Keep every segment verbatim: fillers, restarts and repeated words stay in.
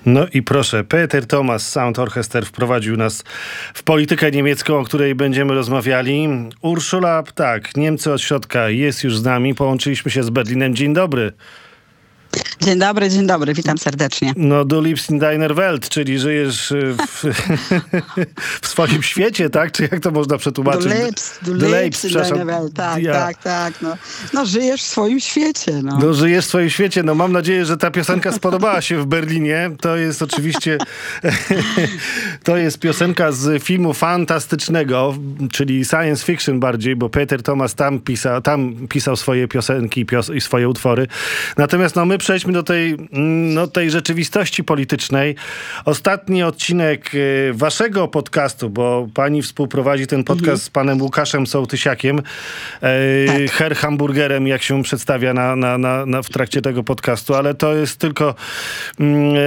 No i proszę, Peter Thomas Soundorchester wprowadził nas w politykę niemiecką, o której będziemy rozmawiali. Urszula, tak, Niemcy od środka jest już z nami. Połączyliśmy się z Berlinem. Dzień dobry. Dzień dobry, dzień dobry, witam serdecznie. No, du lebst in deiner Welt, czyli żyjesz w, w swoim świecie, tak? Czy jak to można przetłumaczyć? Du lebst, du lebst in deiner Welt, tak, ja. tak, tak. No. no żyjesz w swoim świecie. No. no żyjesz w swoim świecie. No mam nadzieję, że ta piosenka spodobała się w Berlinie. To jest oczywiście, to jest piosenka z filmu fantastycznego, czyli science fiction bardziej, bo Peter Thomas tam pisał, tam pisał swoje piosenki pios- i swoje utwory. Natomiast no my przejdźmy do tej, no, tej rzeczywistości politycznej. Ostatni odcinek y, waszego podcastu, bo pani współprowadzi ten podcast mhm. z panem Łukaszem Sołtysiakiem, y, tak. Herr Hamburgerem, jak się przedstawia na, na, na, na, w trakcie tego podcastu, ale to jest tylko y,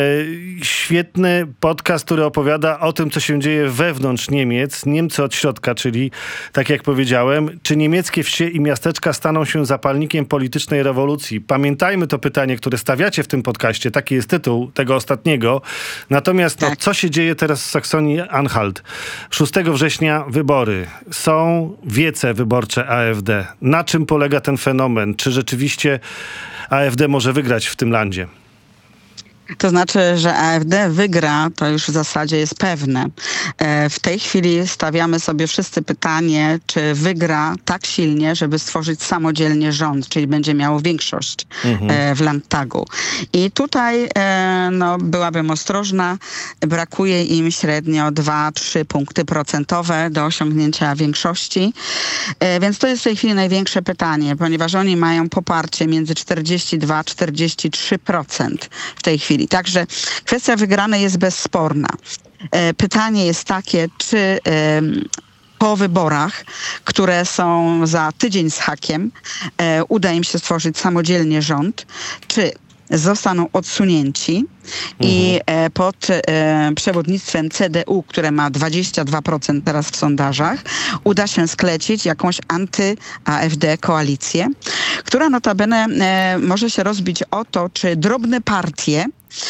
świetny podcast, który opowiada o tym, co się dzieje wewnątrz Niemiec, Niemcy od środka, czyli tak jak powiedziałem, czy niemieckie wsie i miasteczka staną się zapalnikiem politycznej rewolucji? Pamiętajmy to pytanie, które stawiacie w tym podcaście. Taki jest tytuł tego ostatniego. Natomiast tak. no, co się dzieje teraz w Saksonii-Anhalt? szóstego września wybory. Są wiece wyborcze A F D. Na czym polega ten fenomen? Czy rzeczywiście A F D może wygrać w tym landzie? To znaczy, że A F D wygra, to już w zasadzie jest pewne. W tej chwili stawiamy sobie wszyscy pytanie, czy wygra tak silnie, żeby stworzyć samodzielnie rząd, czyli będzie miało większość mhm. w Landtagu. I tutaj no, byłabym ostrożna, brakuje im średnio dwa trzy punkty procentowe do osiągnięcia większości. Więc to jest w tej chwili największe pytanie, ponieważ oni mają poparcie między czterdzieści dwa a czterdzieści trzy procent w tej chwili. Także kwestia wygranej jest bezsporna. Pytanie jest takie, czy po wyborach, które są za tydzień z hakiem, uda im się stworzyć samodzielnie rząd, czy zostaną odsunięci mhm. i pod przewodnictwem C D U, które ma dwadzieścia dwa procent teraz w sondażach, uda się sklecić jakąś anty-A F D koalicję, która notabene może się rozbić o to, czy drobne partie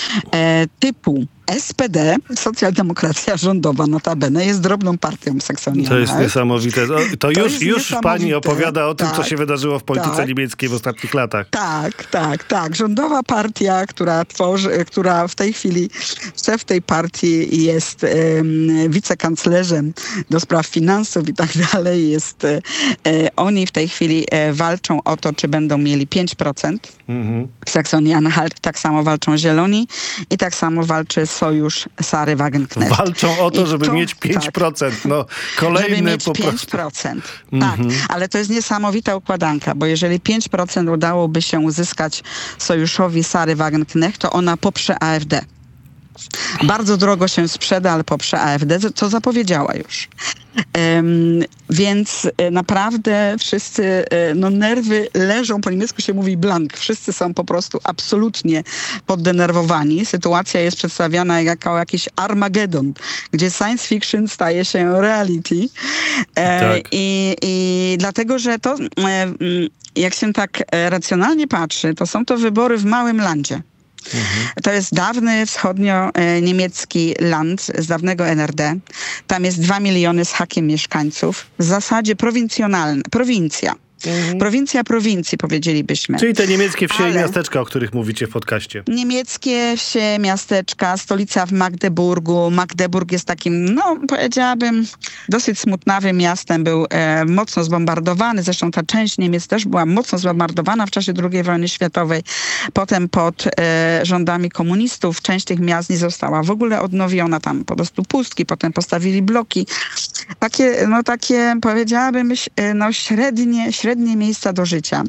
typu S P D, socjaldemokracja rządowa notabene, jest drobną partią Saksonii. To jest niesamowite. To, to, to już, jest już pani opowiada o tym, tak, co się wydarzyło w polityce tak, niemieckiej w ostatnich latach. Tak, tak, tak. Rządowa partia, która tworzy, która w tej chwili, szef tej partii jest um, wicekanclerzem do spraw finansów i tak dalej. Jest, e, oni w tej chwili e, walczą o to, czy będą mieli pięć procent mhm. w Saksonii-Anhalt. Tak samo walczą Zieloni i tak samo walczy Sojusz Sary Wagenknecht. Walczą o to, żeby to, mieć pięć procent. Tak, no, kolejny żeby mieć po prostu. pięć procent. Tak, mm-hmm. ale to jest niesamowita układanka, bo jeżeli pięć procent udałoby się uzyskać Sojuszowi Sary Wagenknecht, to ona poprze A F D. Bardzo drogo się sprzeda, ale poprze A F D, co zapowiedziała już. Um, więc naprawdę wszyscy, no nerwy leżą, po niemiecku się mówi blank, wszyscy są po prostu absolutnie poddenerwowani. Sytuacja jest przedstawiana jako jakiś Armagedon, gdzie science fiction staje się reality. E, tak. i, I dlatego, że to, e, jak się tak racjonalnie patrzy, to są to wybory w małym landzie. Mhm. To jest dawny wschodnio-niemiecki land z dawnego N R D. Tam jest dwa miliony z hakiem mieszkańców. W zasadzie prowincjonalna, prowincja. Mhm. Prowincja prowincji, powiedzielibyśmy. Czyli te niemieckie wsie Ale i miasteczka, o których mówicie w podcaście. Niemieckie wsie, miasteczka, stolica w Magdeburgu. Magdeburg jest takim, no powiedziałabym, dosyć smutnawym miastem. Był e, mocno zbombardowany. Zresztą ta część Niemiec też była mocno zbombardowana w czasie drugiej wojny światowej. Potem pod e, rządami komunistów część tych miast nie została w ogóle odnowiona. Tam po prostu pustki. Potem postawili bloki. Takie, no takie, powiedziałabym, no średnie, średnie średnie miejsca do życia.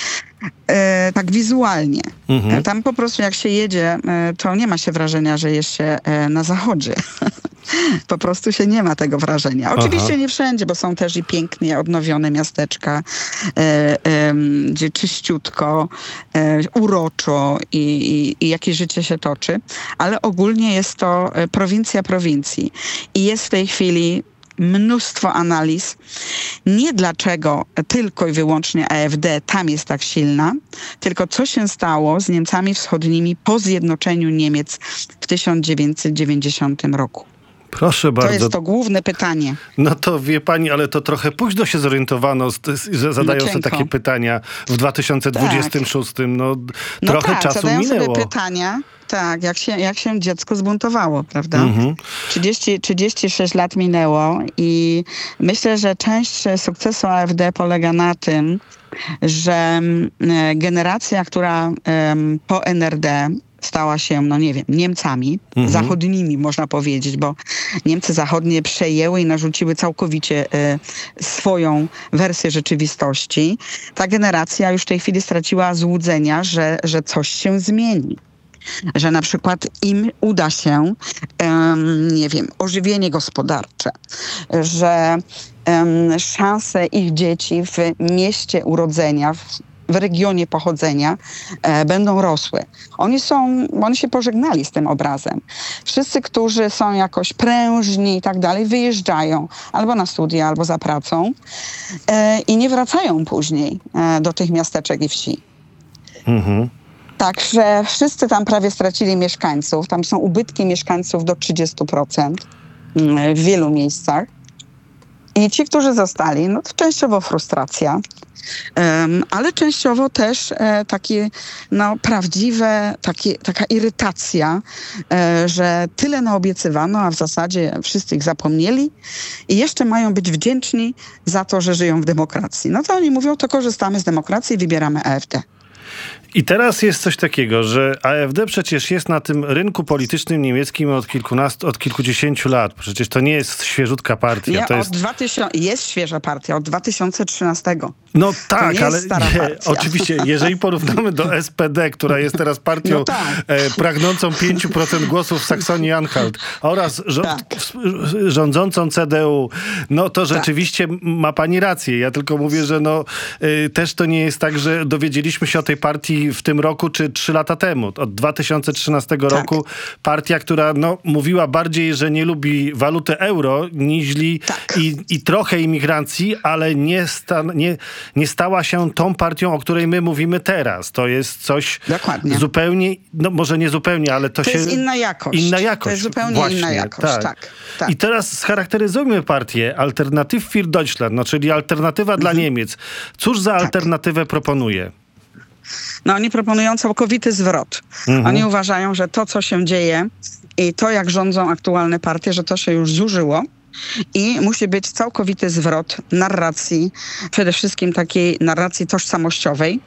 E, tak wizualnie. Mhm. Tam po prostu jak się jedzie, e, to nie ma się wrażenia, że jest się e, na zachodzie. Po prostu się nie ma tego wrażenia. Oczywiście Aha. nie wszędzie, bo są też i pięknie odnowione miasteczka, e, e, gdzie czyściutko, e, uroczo i, i, i jakieś życie się toczy. Ale ogólnie jest to prowincja prowincji. I jest w tej chwili mnóstwo analiz. Nie dlaczego tylko i wyłącznie A F D tam jest tak silna, tylko co się stało z Niemcami wschodnimi po zjednoczeniu Niemiec w tysiąc dziewięćset dziewięćdziesiątym roku. Proszę bardzo. To jest to główne pytanie. No to wie pani, ale to trochę późno się zorientowano, że zadają sobie takie pytania w dwa tysiące dwudziestym szóstym. No, no trochę tak, czasu zadają minęło. sobie pytania, tak, jak się, jak się dziecko zbuntowało, prawda? Mhm. trzydzieści, trzydzieści sześć lat minęło i myślę, że część sukcesu A F D polega na tym, że generacja, która po N R D stała się, no nie wiem, Niemcami mhm. zachodnimi, można powiedzieć, bo Niemcy zachodnie przejęły i narzuciły całkowicie e, swoją wersję rzeczywistości. Ta generacja już w tej chwili straciła złudzenia, że, że coś się zmieni. Że na przykład im uda się, um, nie wiem, ożywienie gospodarcze, że um, szanse ich dzieci w mieście urodzenia, w, w regionie pochodzenia e, będą rosły. Oni są, oni się pożegnali z tym obrazem. Wszyscy, którzy są jakoś prężni i tak dalej, wyjeżdżają albo na studia, albo za pracą e, i nie wracają później e, do tych miasteczek i wsi. Mhm. Także wszyscy tam prawie stracili mieszkańców. Tam są ubytki mieszkańców do trzydziestu procent w wielu miejscach. I ci, którzy zostali, no to częściowo frustracja, um, ale częściowo też e, takie no, prawdziwe, takie, taka irytacja, e, że tyle naobiecywano, a w zasadzie wszyscy ich zapomnieli i jeszcze mają być wdzięczni za to, że żyją w demokracji. No to oni mówią, to korzystamy z demokracji i wybieramy A F D. I teraz jest coś takiego, że A F D przecież jest na tym rynku politycznym niemieckim od kilkunastu, od kilkudziesięciu lat. Przecież to nie jest świeżutka partia. Nie, to od jest... dwa tysiące, jest świeża partia, od dwa tysiące trzynastego. No tak, nie ale jest stara nie, partia. oczywiście, jeżeli porównamy do S P D, która jest teraz partią no tak. e, pragnącą pięć procent głosów w Saksonii-Anhalt oraz żo- tak. rządzącą C D U, no to rzeczywiście tak. ma pani rację. Ja tylko mówię, że no y, też to nie jest tak, że dowiedzieliśmy się o tej partii w tym roku czy trzy lata temu. Od dwa tysiące trzynastego tak. roku partia, która no, mówiła bardziej, że nie lubi waluty euro, niźli tak. i, i trochę imigracji, ale nie, sta, nie, nie stała się tą partią, o której my mówimy teraz. To jest coś Dokładnie. zupełnie, no może nie zupełnie, ale to, to się... To jest inna jakość. Inna jakość. To jest zupełnie Właśnie, inna jakość, tak. tak, tak. I teraz scharakteryzujmy partię Alternative für Deutschland, no, czyli alternatywa mhm. dla Niemiec. Cóż za tak. alternatywę proponuje? No oni proponują całkowity zwrot. Mhm. Oni uważają, że to, co się dzieje i to, jak rządzą aktualne partie, że to się już zużyło i musi być całkowity zwrot narracji, przede wszystkim takiej narracji tożsamościowej.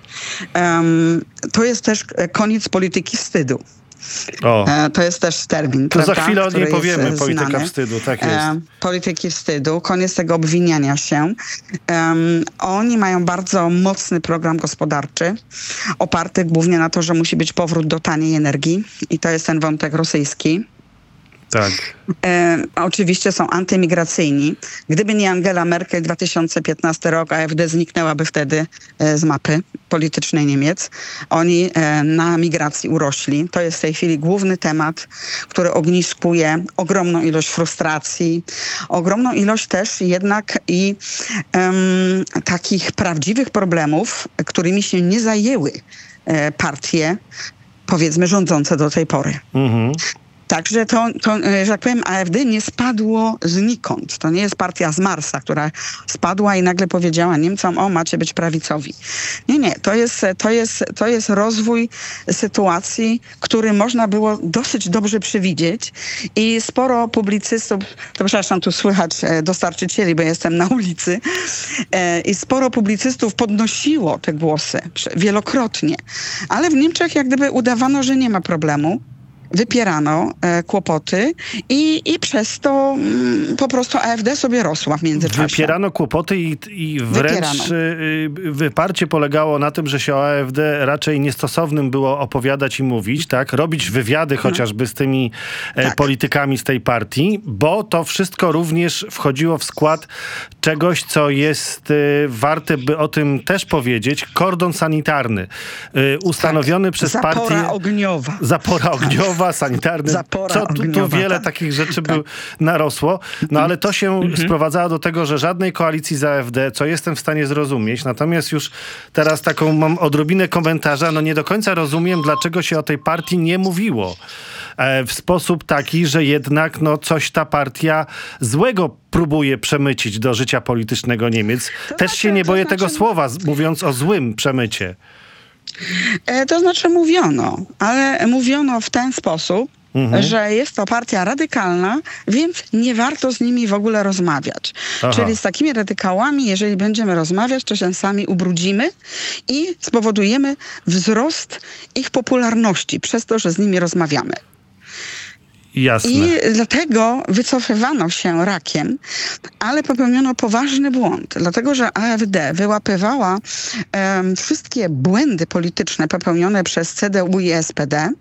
Um, to jest też koniec polityki wstydu. O. To jest też termin, to prawda, za chwilę o niej powiemy, jest polityka znany. wstydu, tak jest. E, polityki wstydu, koniec tego obwiniania się. Um, oni mają bardzo mocny program gospodarczy, oparty głównie na to, że musi być powrót do taniej energii i to jest ten wątek rosyjski. Tak. E, oczywiście są antymigracyjni. Gdyby nie Angela Merkel, dwa tysiące piętnasty rok, A F D zniknęłaby wtedy e, z mapy politycznej Niemiec. Oni e, na migracji urośli. To jest w tej chwili główny temat, który ogniskuje ogromną ilość frustracji, ogromną ilość też jednak i em, takich prawdziwych problemów, którymi się nie zajęły e, partie, powiedzmy, rządzące do tej pory. Mhm. Także to, to, że tak powiem, A F D nie spadło znikąd. To nie jest partia z Marsa, która spadła i nagle powiedziała Niemcom, o, macie być prawicowi. Nie, nie. To jest, to jest, to jest rozwój sytuacji, który można było dosyć dobrze przewidzieć i sporo publicystów, to przepraszam, tu słychać dostarczycieli, bo jestem na ulicy, i sporo publicystów podnosiło te głosy wielokrotnie. Ale w Niemczech jak gdyby udawano, że nie ma problemu. Wypierano e, kłopoty i, i przez to mm, po prostu A F D sobie rosła w międzyczasie. Wypierano kłopoty i, i wręcz y, wyparcie polegało na tym, że się o A F D raczej niestosownym było opowiadać i mówić, tak? Robić wywiady hmm. chociażby z tymi e, tak. politykami z tej partii, bo to wszystko również wchodziło w skład czegoś, co jest y, warte, by o tym też powiedzieć, kordon sanitarny. Y, ustanowiony tak. przez Zapora partię... ogniowa. Zapora ogniowa. słowa, sanitarny. Zapora Co tu, tu ogniowa, wiele tak. takich rzeczy by narosło. No ale to się Mhm. sprowadzało do tego, że żadnej koalicji z A F D, co jestem w stanie zrozumieć. Natomiast już teraz taką mam odrobinę komentarza. No nie do końca rozumiem, dlaczego się o tej partii nie mówiło. E, w sposób taki, że jednak no, coś ta partia złego próbuje przemycić do życia politycznego Niemiec. To Też znaczy- się nie to boję znaczy- tego słowa, z- mówiąc o złym przemycie. E, To znaczy mówiono, ale mówiono w ten sposób, Mhm. że jest to partia radykalna, więc nie warto z nimi w ogóle rozmawiać. Aha. Czyli z takimi radykałami, jeżeli będziemy rozmawiać, to się sami ubrudzimy i spowodujemy wzrost ich popularności przez to, że z nimi rozmawiamy. Jasne. I dlatego wycofywano się rakiem, ale popełniono poważny błąd, dlatego że A F D wyłapywała em, wszystkie błędy polityczne popełnione przez C D U i S P D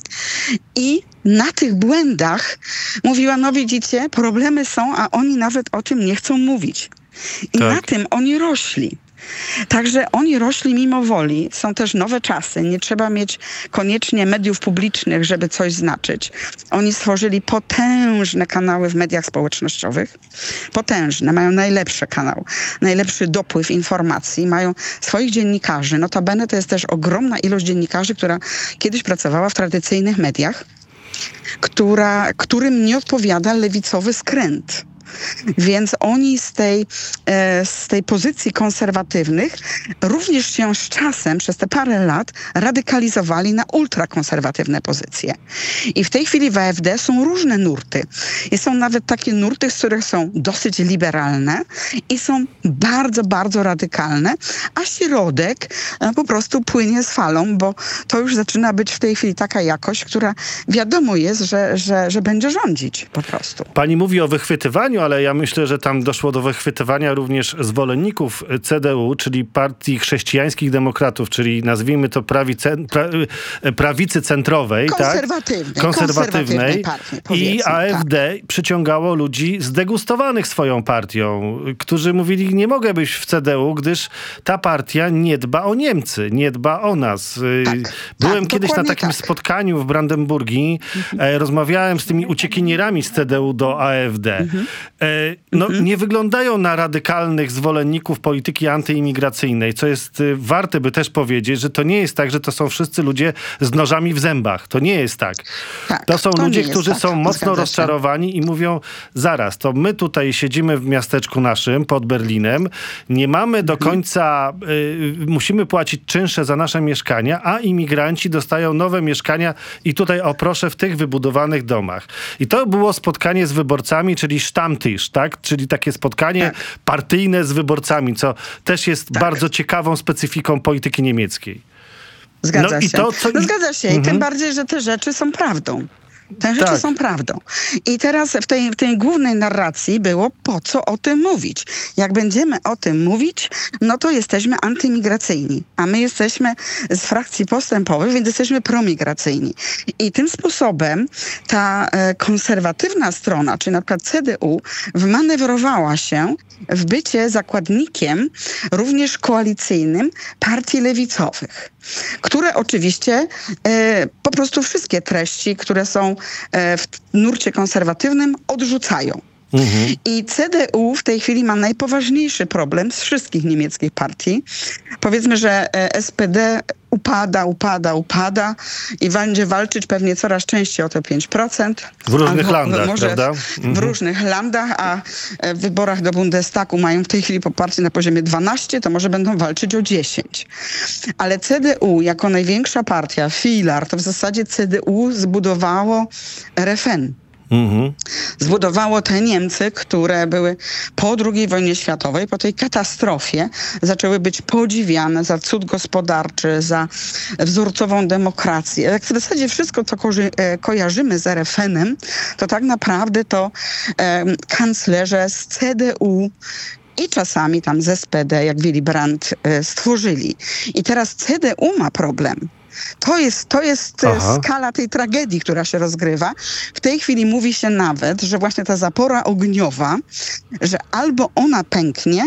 i na tych błędach mówiła, no widzicie, problemy są, a oni nawet o tym nie chcą mówić. I Tak. na tym oni rośli. Także oni rośli mimo woli. Są też nowe czasy. Nie trzeba mieć koniecznie mediów publicznych, żeby coś znaczyć. Oni stworzyli potężne kanały w mediach społecznościowych. Potężne. Mają najlepszy kanał. Najlepszy dopływ informacji. Mają swoich dziennikarzy. Notabene to jest też ogromna ilość dziennikarzy, która kiedyś pracowała w tradycyjnych mediach, która, którym nie odpowiada lewicowy skręt. Więc oni z tej, e, z tej pozycji konserwatywnych również się z czasem, przez te parę lat, radykalizowali na ultrakonserwatywne pozycje. I w tej chwili w A F D są różne nurty. I są nawet takie nurty, z których są dosyć liberalne i są bardzo, bardzo radykalne, a środek e, po prostu płynie z falą, bo to już zaczyna być w tej chwili taka jakość, która wiadomo jest, że, że, że będzie rządzić po prostu. Pani mówi o wychwytywaniu, ale ja myślę, że tam doszło do wychwytywania również zwolenników C D U, czyli Partii Chrześcijańskich Demokratów, czyli nazwijmy to prawice, pra, prawicy centrowej, Konserwatywnej. tak? Konserwatywnej. Partii, I powiedzmy, A F D tak. przyciągało ludzi zdegustowanych swoją partią, którzy mówili, nie mogę być w C D U, gdyż ta partia nie dba o Niemcy, nie dba o nas. Tak, Byłem tak, kiedyś na dokładnie takim tak. spotkaniu w Brandenburgii, e, rozmawiałem z tymi uciekinierami z C D U do A F D. Mhm. E, no, nie wyglądają na radykalnych zwolenników polityki antyimigracyjnej, co jest y, warte by też powiedzieć, że to nie jest tak, że to są wszyscy ludzie z nożami w zębach. To nie jest tak. Tak, to są to ludzie, nie jest którzy tak. są mocno Zgadza się. rozczarowani i mówią, zaraz, to my tutaj siedzimy w miasteczku naszym pod Berlinem, nie mamy do końca, y, musimy płacić czynsze za nasze mieszkania, a imigranci dostają nowe mieszkania i tutaj o proszę w tych wybudowanych domach. I to było spotkanie z wyborcami, czyli Stammtisch, tak? Czyli takie spotkanie Tak. partyjne z wyborcami, co też jest Tak. bardzo ciekawą specyfiką polityki niemieckiej. Zgadza No i się. to, co- No zgadza się. I Mhm. tym bardziej, że te rzeczy są prawdą. Te rzeczy Tak. są prawdą. I teraz w tej, w tej głównej narracji było, po co o tym mówić. Jak będziemy o tym mówić, no to jesteśmy antymigracyjni. A my jesteśmy z frakcji postępowych, więc jesteśmy promigracyjni. I tym sposobem ta e, konserwatywna strona, czyli na przykład C D U, wmanewrowała się w bycie zakładnikiem również koalicyjnym partii lewicowych, które oczywiście e, po prostu wszystkie treści, które są e, w nurcie konserwatywnym, odrzucają. Mhm. I C D U w tej chwili ma najpoważniejszy problem z wszystkich niemieckich partii. Powiedzmy, że e, S P D upada, upada, upada i będzie walczyć pewnie coraz częściej o te pięć procent. W różnych Albo landach, może prawda? W, Mhm. w różnych landach, a e, w wyborach do Bundestagu mają w tej chwili poparcie na poziomie dwanaście, to może będą walczyć o dziesięć. Ale C D U jako największa partia, filar, to w zasadzie C D U zbudowało R F N. Mhm. Zbudowało te Niemcy, które były po drugiej wojnie światowej, po tej katastrofie, zaczęły być podziwiane za cud gospodarczy, za wzorcową demokrację. Jak w zasadzie wszystko, co korzy- e, kojarzymy z R F N-em, to tak naprawdę to e, kanclerze z C D U i czasami tam z S P D, jak Willy Brandt, e, stworzyli. I teraz C D U ma problem. To jest, to jest e, Aha. skala tej tragedii, która się rozgrywa. W tej chwili mówi się nawet, że właśnie ta zapora ogniowa, że albo ona pęknie,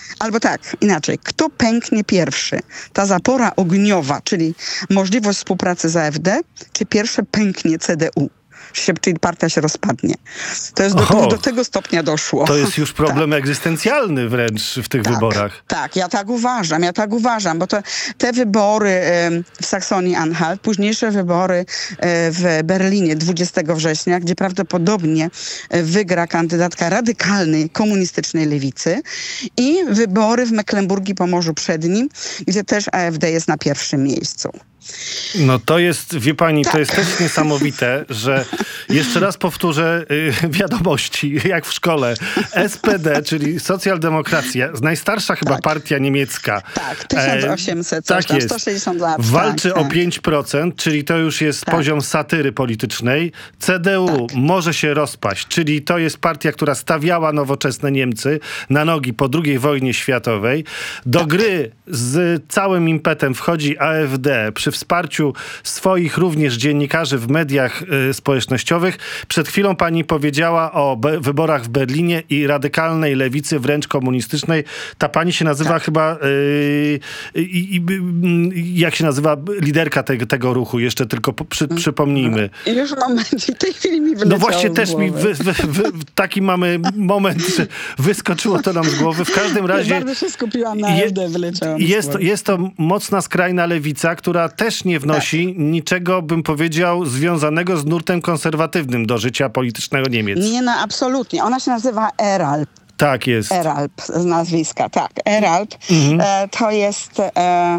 Albo tak, inaczej. Kto pęknie pierwszy? Ta zapora ogniowa, czyli możliwość współpracy z A F D, czy pierwsze pęknie C D U? Czyli partia się rozpadnie. To jest do, Oho, do tego stopnia doszło. To jest już problem tak. egzystencjalny wręcz w tych tak, wyborach. Tak, ja tak uważam, ja tak uważam, bo to, te wybory y, w Saksonii-Anhalt, późniejsze wybory y, w Berlinie dwudziestego września, gdzie prawdopodobnie y, wygra kandydatka radykalnej, komunistycznej lewicy i wybory w Mecklenburgii i Pomorzu Przednim, gdzie też A F D jest na pierwszym miejscu. No to jest, wie pani, tak. to jest też niesamowite, że jeszcze raz powtórzę y, wiadomości, jak w szkole. S P D, czyli socjaldemokracja, najstarsza chyba tak. partia niemiecka. Tak, tysiąc osiemset, coś tak tam, jest. sto sześćdziesiąt lat. Walczy tak, o tak. pięć procent, czyli to już jest Tak. poziom satyry politycznej. C D U Tak. może się rozpaść, czyli to jest partia, która stawiała nowoczesne Niemcy na nogi po drugiej wojnie światowej. Do Tak. gry z całym impetem wchodzi A F D przy wsparciu swoich również dziennikarzy w mediach y, społecznościowych. Przed chwilą pani powiedziała o be- wyborach w Berlinie i radykalnej lewicy, wręcz komunistycznej. Ta pani się nazywa Tak. chyba, y, y, y, y, jak się nazywa liderka te- tego ruchu? Jeszcze tylko po- przy- przypomnijmy. I już moment, w tej chwili mi wyleciało No właśnie z też mi głowy. wy, wy, wy, taki mamy moment, że wyskoczyło to nam z głowy. W każdym razie Bardzo się skupiłam na A F D, wyleciałam z jest, głowy. jest to mocna skrajna lewica, która też nie wnosi tak. niczego, bym powiedział, związanego z nurtem konserwatywnym do życia politycznego Niemiec. Nie, no absolutnie. Ona się nazywa Eralp. Tak jest. Eralp z nazwiska, tak. Eralp Mhm. e, to jest... E, e,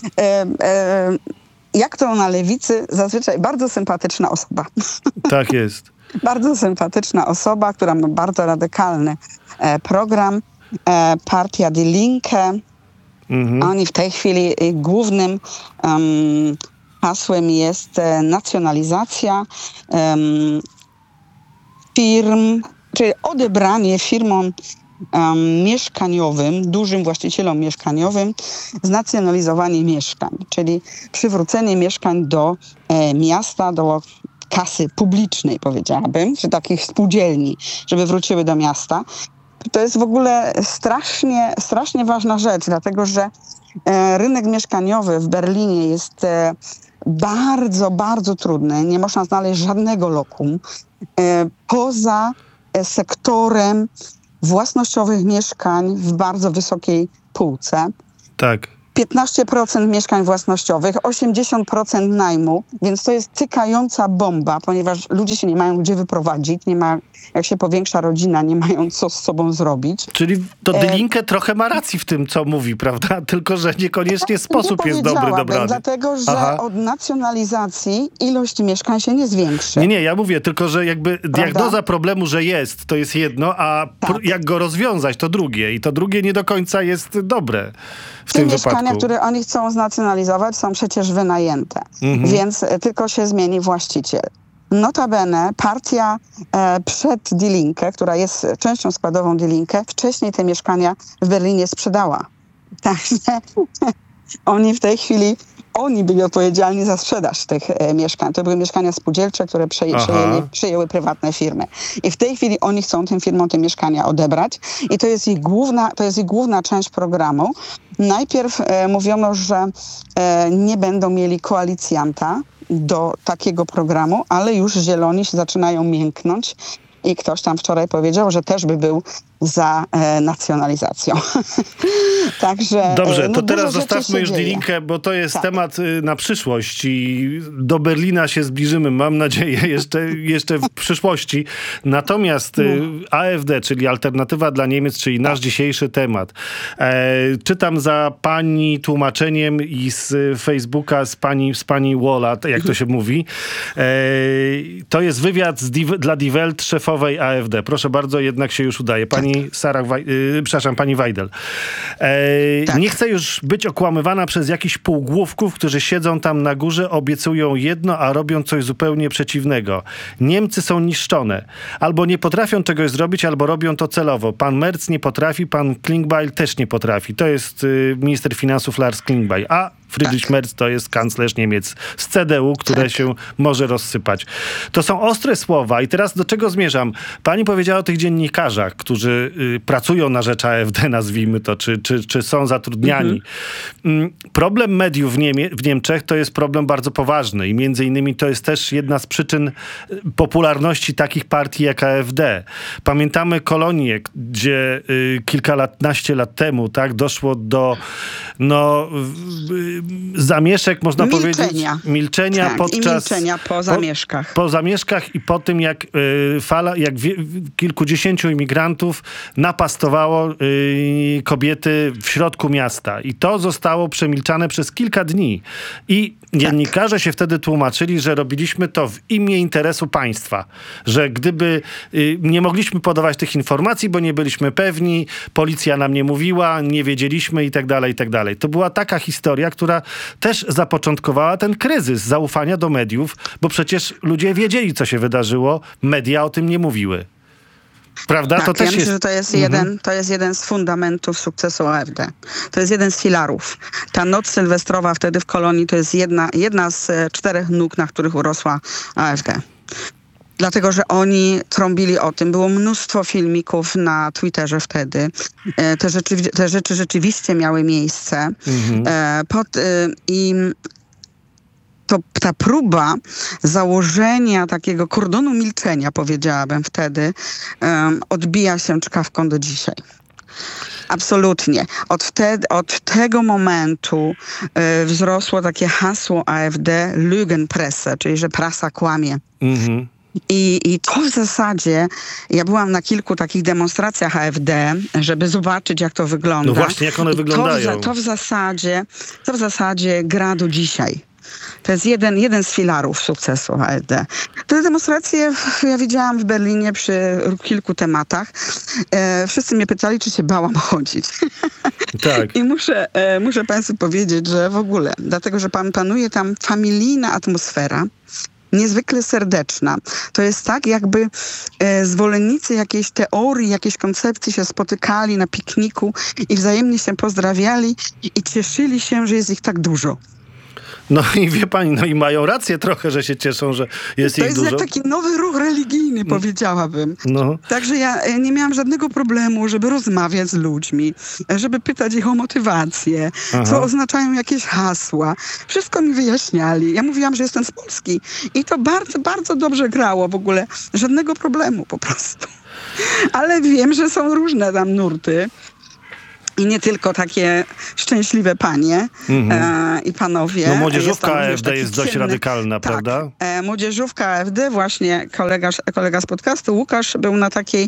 e, jak to na lewicy, zazwyczaj bardzo sympatyczna osoba. Tak jest. Bardzo sympatyczna osoba, która ma bardzo radykalny e, program. E, Partia Die Linke. Mhm. Oni w tej chwili e, głównym um, hasłem jest e, nacjonalizacja um, firm, czyli odebranie firmom um, mieszkaniowym, dużym właścicielom mieszkaniowym, znacjonalizowanie mieszkań, czyli przywrócenie mieszkań do e, miasta, do kasy publicznej, powiedziałabym, czy takich spółdzielni, żeby wróciły do miasta. To jest w ogóle strasznie, strasznie ważna rzecz, dlatego że e, rynek mieszkaniowy w Berlinie jest e, bardzo, bardzo trudny. Nie można znaleźć żadnego lokum e, poza e, sektorem własnościowych mieszkań w bardzo wysokiej półce. Tak. piętnaście procent mieszkań własnościowych, osiemdziesiąt procent najmu, więc to jest tykająca bomba, ponieważ ludzie się nie mają gdzie wyprowadzić, nie ma, jak się powiększa rodzina, nie mają co z sobą zrobić. Czyli to Die Linke trochę ma racji w tym, co mówi, prawda? Tylko, że niekoniecznie sposób nie jest dobry, dobrany. Dlatego, że Aha. od nacjonalizacji ilość mieszkań się nie zwiększy. Nie, nie, ja mówię tylko, że jakby diagnoza problemu, że jest, to jest jedno, a Tak. pr- jak go rozwiązać, to drugie. I to drugie nie do końca jest dobre w Te tym mieszkania, wypadku. które oni chcą znacjonalizować, są przecież wynajęte, Mhm. więc e, tylko się zmieni właściciel. Notabene partia e, przed Die Linke, która jest częścią składową Die Linke, wcześniej te mieszkania w Berlinie sprzedała. Także oni w tej chwili, oni byli odpowiedzialni za sprzedaż tych e, mieszkań. To były mieszkania spółdzielcze, które przeję, Aha. przejęli, przejęły prywatne firmy. I w tej chwili oni chcą tym firmom te mieszkania odebrać i to jest ich główna, to jest ich główna część programu. Najpierw e, mówiono, że e, nie będą mieli koalicjanta do takiego programu, ale już zieloni się zaczynają mięknąć i ktoś tam wczoraj powiedział, że też by był za e, nacjonalizacją. Także Dobrze, e, no to dużo teraz rzeczy zostawmy się już Die dzieje. Linke, bo to jest Tak. temat y, na przyszłość i do Berlina się zbliżymy, mam nadzieję, jeszcze, jeszcze w przyszłości. Natomiast y, A F D, czyli Alternatywa dla Niemiec, czyli nasz dzisiejszy temat. E, czytam za pani tłumaczeniem i z Facebooka z pani, z pani Wola, jak to się mówi. E, to jest wywiad z Die, dla Die Welt szefowej A F D. Proszę bardzo, jednak się już udaje. Pani Sarah, Waj- y, przepraszam, pani Weidel. E, Tak. Nie chcę już być okłamywana przez jakichś półgłówków, którzy siedzą tam na górze, obiecują jedno, a robią coś zupełnie przeciwnego. Niemcy są niszczone. Albo nie potrafią czegoś zrobić, albo robią to celowo. Pan Merz nie potrafi, pan Klingbeil też nie potrafi. To jest y, minister finansów Lars Klingbeil. A Friedrich Tak. Merz to jest kanclerz Niemiec z C D U, które Tak. się może rozsypać. To są ostre słowa i teraz do czego zmierzam? Pani powiedziała o tych dziennikarzach, którzy którzy y, pracują na rzecz A F D, nazwijmy to, czy, czy, czy są zatrudniani. Mhm. Problem mediów w, Niemie- w Niemczech to jest problem bardzo poważny i między innymi to jest też jedna z przyczyn popularności takich partii jak A F D. Pamiętamy Kolonię, gdzie y, kilkanaście lat temu tak, doszło do no, y, zamieszek, można Milczenia. powiedzieć, milczenia tak, podczas... i milczenia po zamieszkach. Po, po zamieszkach i po tym, jak y, fala, jak wie, kilkudziesięciu imigrantów napastowało y, kobiety w środku miasta. I to zostało przemilczane przez kilka dni. I dziennikarze się wtedy tłumaczyli, że robiliśmy to w imię interesu państwa. Że gdyby y, nie mogliśmy podawać tych informacji, bo nie byliśmy pewni, policja nam nie mówiła, nie wiedzieliśmy i tak dalej, i tak dalej. To była taka historia, która też zapoczątkowała ten kryzys zaufania do mediów, bo przecież ludzie wiedzieli, co się wydarzyło, media o tym nie mówiły. Prawda? Tak, to ja też myślę, jest... że to jest, Mhm. jeden, to jest jeden z fundamentów sukcesu A F D. To jest jeden z filarów. Ta noc sylwestrowa wtedy w Kolonii to jest jedna, jedna z e, czterech nóg, na których urosła A F D. Dlatego, że oni trąbili o tym. Było mnóstwo filmików na Twitterze wtedy. E, te, rzeczy, te rzeczy rzeczywiście miały miejsce. Mhm. E, pod, e, I to ta próba założenia takiego kordonu milczenia, powiedziałabym wtedy, um, odbija się czkawką do dzisiaj. Absolutnie. Od, wtedy, od tego momentu y, wzrosło takie hasło A F D Lügenpresse, czyli że prasa kłamie. Mhm. I, I to w zasadzie, ja byłam na kilku takich demonstracjach A F D, żeby zobaczyć, jak to wygląda. No właśnie, jak one I wyglądają. To w, to, w zasadzie, to w zasadzie gra do dzisiaj. To jest jeden, jeden z filarów sukcesu A F D. Te demonstracje ja widziałam w Berlinie przy kilku tematach. E, wszyscy mnie pytali, czy się bałam chodzić. Tak. I muszę, e, muszę państwu powiedzieć, że w ogóle, dlatego, że pan, panuje tam familijna atmosfera, niezwykle serdeczna. To jest tak, jakby e, zwolennicy jakiejś teorii, jakiejś koncepcji się spotykali na pikniku i wzajemnie się pozdrawiali i cieszyli się, że jest ich tak dużo. No i wie pani, no i mają rację trochę, że się cieszą, że jest To ich jest dużo. jak taki nowy ruch religijny, powiedziałabym. No. Także ja e, nie miałam żadnego problemu, żeby rozmawiać z ludźmi, e, żeby pytać ich o motywację, Aha. co oznaczają jakieś hasła. Wszystko mi wyjaśniali. Ja mówiłam, że jestem z Polski i to bardzo, bardzo dobrze grało w ogóle. Żadnego problemu po prostu. Ale wiem, że są różne tam nurty. I nie tylko takie szczęśliwe panie Mhm. e, i panowie. No młodzieżówka tam A również F D taki jest dość ciemny- radykalna, tak, prawda? E, młodzieżówka A F D, właśnie kolega, kolega z podcastu Łukasz był na takiej,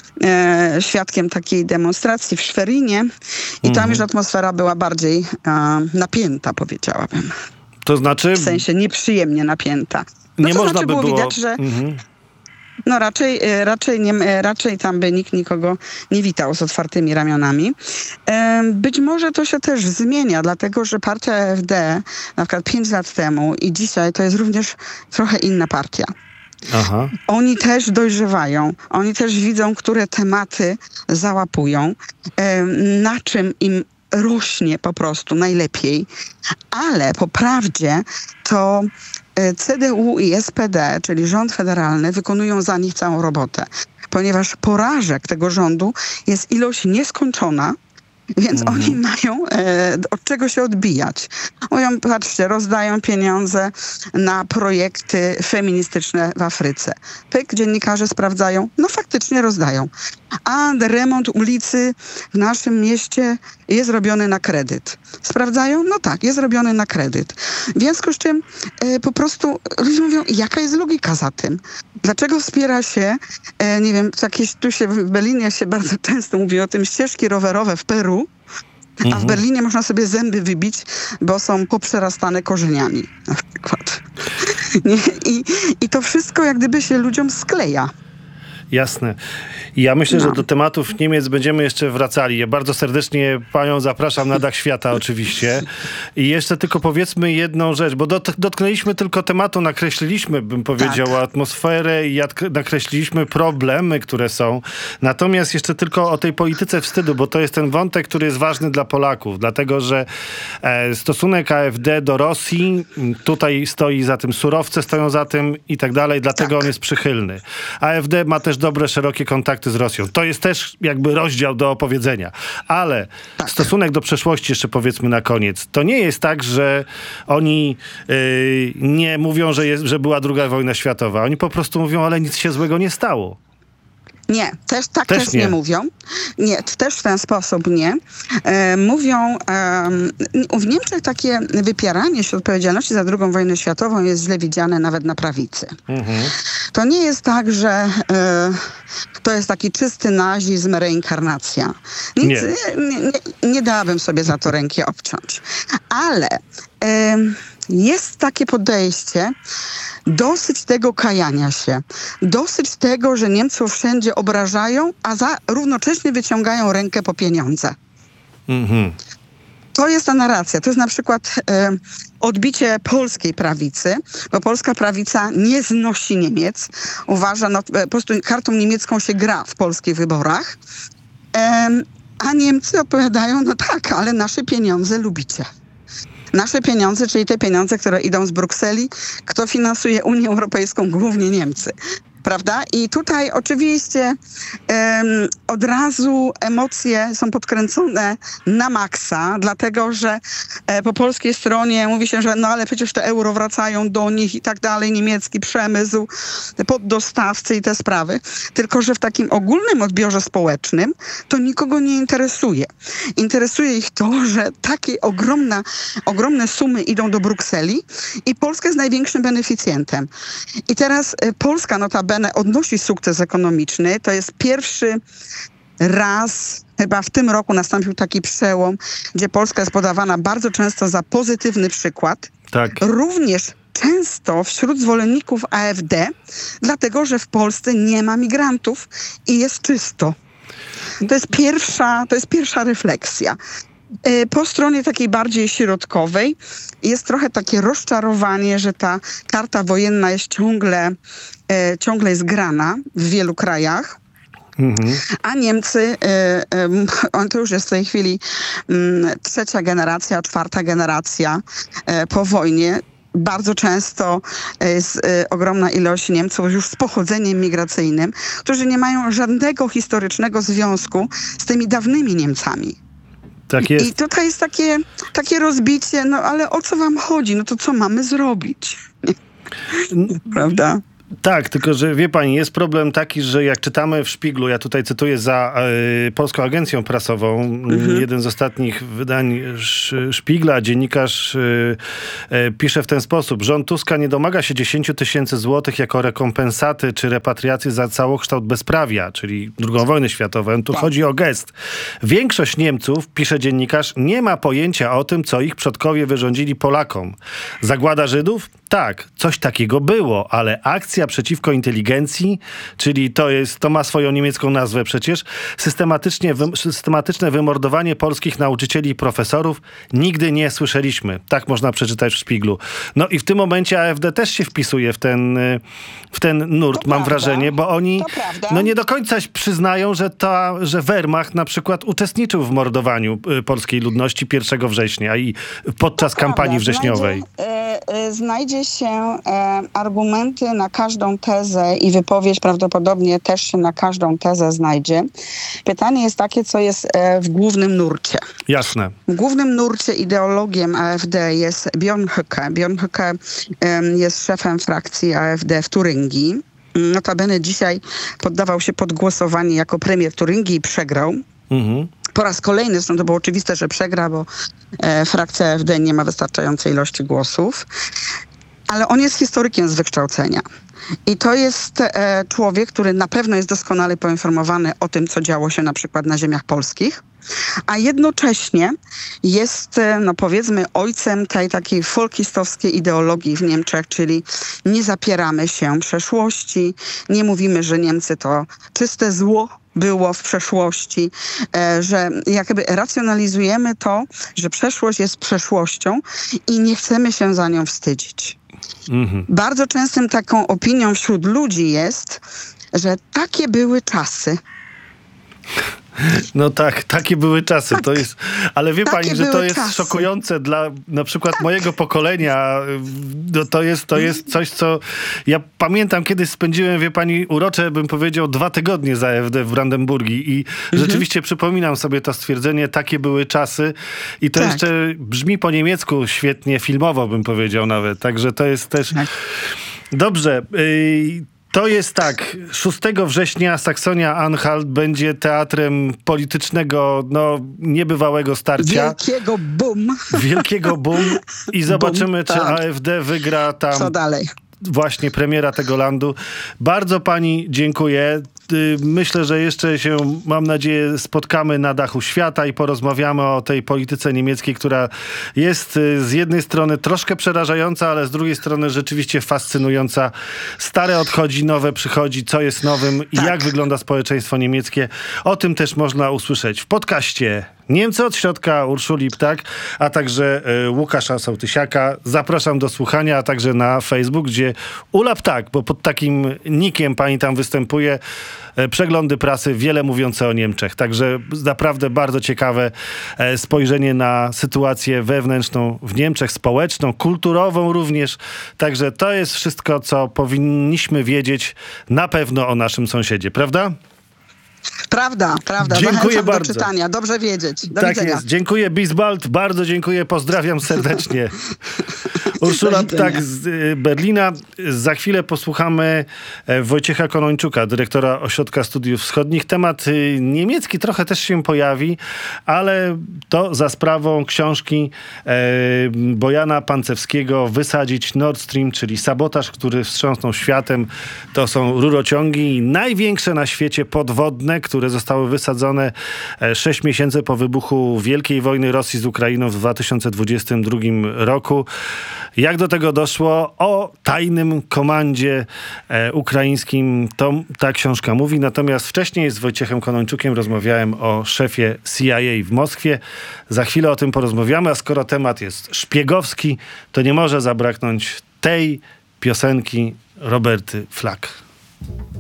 e, świadkiem takiej demonstracji w Szwerinie i tam Mhm. już atmosfera była bardziej e, napięta, powiedziałabym. To znaczy, W sensie nieprzyjemnie napięta. No nie to można znaczy by było było... widać, że Mhm. no raczej, e, raczej, nie, e, raczej tam by nikt nikogo nie witał z otwartymi ramionami. E, Być może to się też zmienia, dlatego że partia A F D na przykład pięć lat temu i dzisiaj to jest również trochę inna partia. Aha. Oni też dojrzewają, oni też widzą, które tematy załapują, e, na czym im rośnie po prostu najlepiej. Ale po prawdzie to e, C D U i S P D, czyli rząd federalny, wykonują za nich całą robotę. Ponieważ porażek tego rządu jest ilość nieskończona, więc Mhm. oni mają e, od czego się odbijać. Mówią, patrzcie, rozdają pieniądze na projekty feministyczne w Afryce. Pyk, dziennikarze sprawdzają, no faktycznie rozdają. A remont ulicy w naszym mieście jest robiony na kredyt. Sprawdzają? No tak, jest robiony na kredyt. W związku z czym e, po prostu ludzie mówią, jaka jest logika za tym? Dlaczego wspiera się, e, nie wiem, jakieś, tu się w Berlinie się bardzo często mówi o tym, ścieżki rowerowe w Peru, a w Mhm. Berlinie można sobie zęby wybić, bo są poprzerastane korzeniami na przykład. Nie? I, I to wszystko jak gdyby się ludziom skleja. Jasne. I ja myślę, No. że do tematów Niemiec będziemy jeszcze wracali. Ja bardzo serdecznie panią zapraszam na Dach Świata oczywiście. I jeszcze tylko powiedzmy jedną rzecz, bo dot- dotknęliśmy tylko tematu, nakreśliliśmy, bym powiedział, Tak. atmosferę i jad- nakreśliliśmy problemy, które są. Natomiast jeszcze tylko o tej polityce wstydu, bo to jest ten wątek, który jest ważny dla Polaków, dlatego że e, stosunek A F D do Rosji, m, tutaj stoi za tym surowce, stoją za tym i tak dalej, dlatego Tak. on jest przychylny. A F D ma też dobre, szerokie kontakty z Rosją. To jest też jakby rozdział do opowiedzenia. Ale Tak. stosunek do przeszłości jeszcze powiedzmy na koniec. To nie jest tak, że oni yy, nie mówią, że, jest, że była druga wojna światowa. Oni po prostu mówią, ale nic się złego nie stało. Nie, też tak Też też, nie. nie. mówią. Nie, też w ten sposób nie. E, mówią, e, w Niemczech takie wypieranie się odpowiedzialności za drugą wojnę światową jest źle widziane nawet na prawicy. Mhm. To nie jest tak, że e, to jest taki czysty nazizm, reinkarnacja. Nic, Nie. nie. Nie, nie dałabym sobie za to ręki obciąć. Ale e, jest takie podejście, dosyć tego kajania się, dosyć tego, że Niemców wszędzie obrażają, a za, równocześnie wyciągają rękę po pieniądze. Mhm. To jest ta narracja. To jest na przykład e, odbicie polskiej prawicy, bo polska prawica nie znosi Niemiec. Uważa, no, po prostu kartą niemiecką się gra w polskich wyborach. E, a Niemcy odpowiadają, no tak, ale nasze pieniądze lubicie. Nasze pieniądze, czyli te pieniądze, które idą z Brukseli, kto finansuje Unię Europejską? Głównie Niemcy. Prawda? I tutaj oczywiście um, od razu emocje są podkręcone na maksa, dlatego że e, po polskiej stronie mówi się, że no ale przecież te euro wracają do nich i tak dalej, niemiecki przemysł, poddostawcy i te sprawy. Tylko że w takim ogólnym odbiorze społecznym to nikogo nie interesuje. Interesuje ich to, że takie ogromna, ogromne sumy idą do Brukseli i Polska jest największym beneficjentem. I teraz e, Polska notabene odnosi sukces ekonomiczny. To jest pierwszy raz, chyba w tym roku nastąpił taki przełom, gdzie Polska jest podawana bardzo często za pozytywny przykład. Tak. Również często wśród zwolenników A F D, dlatego że w Polsce nie ma migrantów i jest czysto. To jest pierwsza, to jest pierwsza refleksja. Po stronie takiej bardziej środkowej jest trochę takie rozczarowanie, że ta karta wojenna jest ciągle, e, ciągle jest grana w wielu krajach. Mhm. A Niemcy, e, e, on to już jest w tej chwili m, trzecia generacja, czwarta generacja e, po wojnie. Bardzo często jest e, ogromna ilość Niemców już z pochodzeniem migracyjnym, którzy nie mają żadnego historycznego związku z tymi dawnymi Niemcami. Tak jest. I tutaj jest takie, takie rozbicie, no ale o co wam chodzi? No to co mamy zrobić? Prawda? Tak, tylko że wie pani, jest problem taki, że jak czytamy w Szpiglu, ja tutaj cytuję za y, Polską Agencją Prasową, mhm. jeden z ostatnich wydań sz, Szpigla, dziennikarz y, y, pisze w ten sposób. Rząd Tuska nie domaga się dziesięć tysięcy złotych jako rekompensaty czy repatriacji za całokształt bezprawia, czyli drugą wojnę światową. Tu tak. chodzi o gest. Większość Niemców, pisze dziennikarz, nie ma pojęcia o tym, co ich przodkowie wyrządzili Polakom. Zagłada Żydów? Tak, coś takiego było, ale akcja przeciwko inteligencji, czyli to jest, to ma swoją niemiecką nazwę przecież, systematycznie, wy, systematyczne wymordowanie polskich nauczycieli i profesorów nigdy nie słyszeliśmy. Tak można przeczytać w Szpiglu. No i w tym momencie A F D też się wpisuje w ten, w ten nurt, to mam prawda. wrażenie, bo oni no nie do końca przyznają, że, ta, że Wehrmacht na przykład uczestniczył w mordowaniu polskiej ludności pierwszego września i podczas to kampanii prawda. wrześniowej. Znajdzie, y, y, znajdzie się e, argumenty na każdą tezę i wypowiedź prawdopodobnie też się na każdą tezę znajdzie. Pytanie jest takie, co jest e, w głównym nurcie. Jasne. W głównym nurcie ideologiem A F D jest Björn Höcke. Björn Höcke e, jest szefem frakcji A F D w Turyngii. Notabene dzisiaj poddawał się pod głosowanie jako premier Turyngii i przegrał. Mhm. Po raz kolejny, zresztą to było oczywiste, że przegra, bo e, frakcja A F D nie ma wystarczającej ilości głosów. Ale on jest historykiem z wykształcenia. I to jest e, człowiek, który na pewno jest doskonale poinformowany o tym, co działo się na przykład na ziemiach polskich, a jednocześnie jest, e, no powiedzmy, ojcem tej takiej folkistowskiej ideologii w Niemczech, czyli nie zapieramy się przeszłości, nie mówimy, że Niemcy to czyste zło było w przeszłości, e, że jakby racjonalizujemy to, że przeszłość jest przeszłością i nie chcemy się za nią wstydzić. Mhm. Bardzo częstym taką opinią wśród ludzi jest, że takie były czasy. No tak, takie były czasy. Tak, to jest, ale wie pani, że to były jest czasy. szokujące dla na przykład mojego pokolenia. No to jest, to jest coś, co ja pamiętam, kiedyś spędziłem, wie pani, urocze, bym powiedział, dwa tygodnie za A F D w Brandenburgii i Mhm. rzeczywiście przypominam sobie to stwierdzenie, takie były czasy i to Tak. jeszcze brzmi po niemiecku świetnie, filmowo bym powiedział nawet. Także to jest też... Tak. Dobrze. Yy, To jest tak, szóstego września Saksonia-Anhalt będzie teatrem politycznego, no, niebywałego starcia. Wielkiego boom. Wielkiego boom i zobaczymy, czy tak. A F D wygra tam Co dalej? właśnie premiera tego landu. Bardzo pani dziękuję. Y, Myślę, że jeszcze się, mam nadzieję, spotkamy na dachu świata i porozmawiamy o tej polityce niemieckiej, która jest y, z jednej strony troszkę przerażająca, ale z drugiej strony rzeczywiście fascynująca. Stare odchodzi, nowe przychodzi, co jest nowym i Tak. jak wygląda społeczeństwo niemieckie. O tym też można usłyszeć w podcaście Niemcy od środka Urszuli Ptak, a także y, Łukasza Sołtysiaka. Zapraszam do słuchania, a także na Facebook, gdzie Ula Ptak, bo pod takim nickiem pani tam występuje, y, przeglądy prasy wiele mówiące o Niemczech. Także naprawdę bardzo ciekawe e, spojrzenie na sytuację wewnętrzną w Niemczech, społeczną, kulturową również. Także to jest wszystko, co powinniśmy wiedzieć na pewno o naszym sąsiedzie, prawda? Prawda, prawda. Dziękuję Zachęcam bardzo. do czytania. Dobrze wiedzieć. Do Tak widzenia. jest. Dziękuję, Bisbald. Bardzo dziękuję. Pozdrawiam serdecznie. Urszula Do widzenia. Ptak z y, Berlina. Za chwilę posłuchamy e, Wojciecha Konończuka, dyrektora Ośrodka Studiów Wschodnich. Temat y, niemiecki trochę też się pojawi, ale to za sprawą książki e, Bojana Pancewskiego Wysadzić Nord Stream, czyli sabotaż, który wstrząsnął światem. To są rurociągi największe na świecie podwodne, które zostały wysadzone e, sześć miesięcy po wybuchu Wielkiej Wojny Rosji z Ukrainą w dwa tysiące dwudziestym drugim roku. Jak do tego doszło? O tajnym komandzie e, ukraińskim to ta książka mówi. Natomiast wcześniej z Wojciechem Konończukiem rozmawiałem o szefie C I A w Moskwie. Za chwilę o tym porozmawiamy, a skoro temat jest szpiegowski, to nie może zabraknąć tej piosenki Roberty Flack.